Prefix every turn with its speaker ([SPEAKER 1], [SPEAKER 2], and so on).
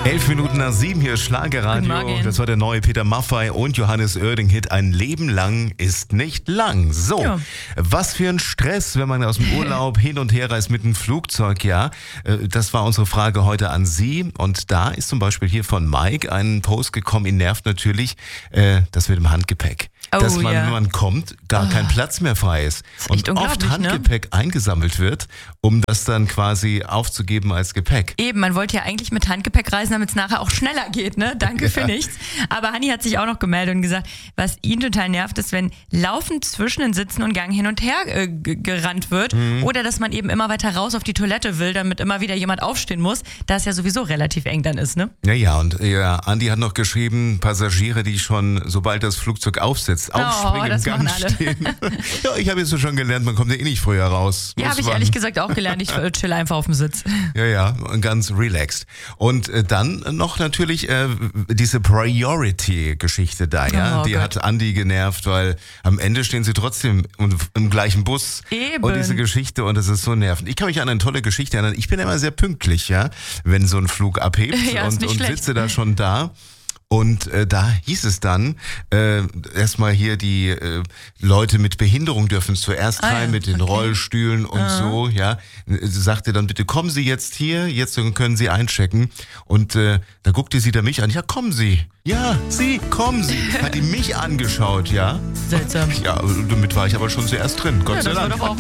[SPEAKER 1] 11:07 hier ist Schlagerradio. Das war der neue Peter Maffay und Johannes Oerding-Hit. Ein Leben lang ist nicht lang. So, ja. Was für ein Stress, wenn man aus dem Urlaub hin und her reist mit dem Flugzeug, ja. Das war unsere Frage heute an Sie. Und da ist zum Beispiel hier von Mike ein Post gekommen. Ihn nervt natürlich das mit dem Handgepäck. Dass man, wenn man kommt, gar kein Platz mehr frei ist. Und oft Handgepäck eingesammelt wird, um das dann quasi aufzugeben als Gepäck.
[SPEAKER 2] Eben, man wollte ja eigentlich mit Handgepäck reisen, damit es nachher auch schneller geht, ne? Danke für nichts. Aber Hanni hat sich auch noch gemeldet und gesagt, was ihn total nervt, ist, wenn laufend zwischen den Sitzen und Gang hin und her gerannt wird oder dass man eben immer weiter raus auf die Toilette will, damit immer wieder jemand aufstehen muss, da es ja sowieso relativ eng dann ist, ne?
[SPEAKER 1] Ja, und Andi hat noch geschrieben, Passagiere, die schon, sobald das Flugzeug aufsetzt, aufspringen, im Gang stehen. Ja, ich habe jetzt so schon gelernt, man kommt ja eh nicht früher raus.
[SPEAKER 2] Ja, habe ich ehrlich gesagt auch gelernt. Ich chill einfach auf dem Sitz.
[SPEAKER 1] Ja, ganz relaxed. Und dann noch natürlich diese Priority-Geschichte da, ja. Die hat Andi genervt, weil am Ende stehen sie trotzdem im gleichen Bus.
[SPEAKER 2] Eben.
[SPEAKER 1] Und diese Geschichte, und das ist so nervend. Ich kann mich an eine tolle Geschichte erinnern. Ich bin immer sehr pünktlich, ja, wenn so ein Flug abhebt und sitze da schon da. Und da hieß es dann, erstmal hier die Leute mit Behinderung dürfen zuerst rein mit den Rollstühlen und so, ja. Sagte dann, bitte kommen Sie jetzt hier, jetzt können Sie einchecken. Und da guckte sie da mich an, ja, kommen Sie. Ja, kommen Sie. Hat die mich angeschaut, ja.
[SPEAKER 2] Seltsam.
[SPEAKER 1] Ja, damit war ich aber schon zuerst drin, Gott sei Dank.
[SPEAKER 2] Das war doch auch